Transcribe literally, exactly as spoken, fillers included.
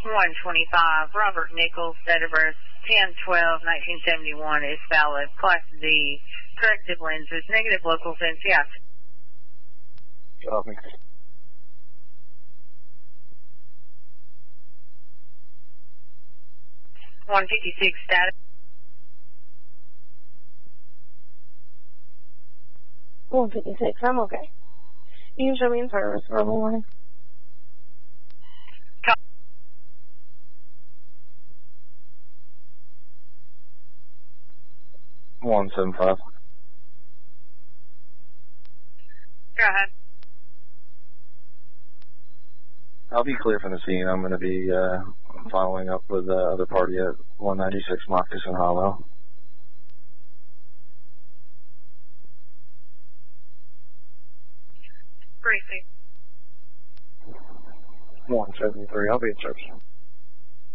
one twenty-five, Robert Nichols, date of birth ten twelve nineteen seventy-one, is valid. Class D, corrective lenses, negative locals in Seattle. Copy. one fifty-six status. one fifty-six, I'm okay. You can show me in service for a morning. one seven five. Go ahead. I'll be clear from the scene. I'm going to be uh, following up with the other party at one ninety-six Moccasin Hollow. Briefing. one seventy-three. I'll be in service.